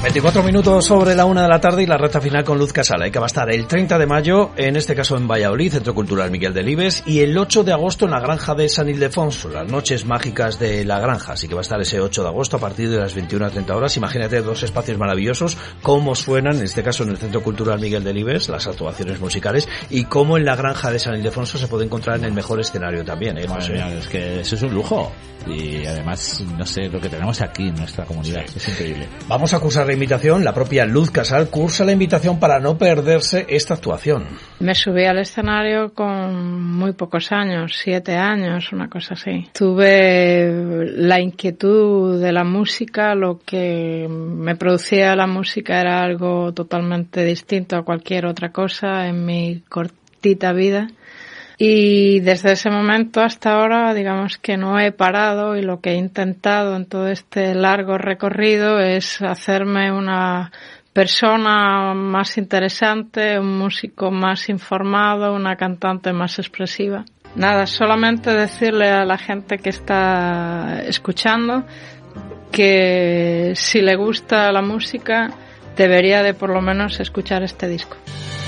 24 minutos sobre la 1 de la tarde y la recta final con Luz Casal, que va a estar el 30 de mayo, en este caso en Valladolid, Centro Cultural Miguel Delibes, y el 8 de agosto en la Granja de San Ildefonso, las noches mágicas de la Granja. Así que va a estar ese 8 de agosto a partir de las 21:30 horas. Imagínate dos espacios maravillosos, cómo suenan, en este caso en el Centro Cultural Miguel Delibes, las actuaciones musicales, y cómo en la Granja de San Ildefonso se puede encontrar en el mejor escenario también, José. Mira, es que eso es un lujo. Y además, no sé, lo que tenemos aquí en nuestra comunidad, sí, es increíble. Vamos a cursar la invitación, la propia Luz Casal cursa la invitación para no perderse esta actuación. Me subí al escenario con muy pocos años, 7 años, una cosa así. Tuve la inquietud de la música, lo que me producía la música era algo totalmente distinto a cualquier otra cosa en mi cortita vida. Y desde ese momento hasta ahora, digamos que no he parado, y lo que he intentado en todo este largo recorrido es hacerme una persona más interesante, un músico más informado, una cantante más expresiva. Nada, solamente decirle a la gente que está escuchando que si le gusta la música debería de por lo menos escuchar este disco.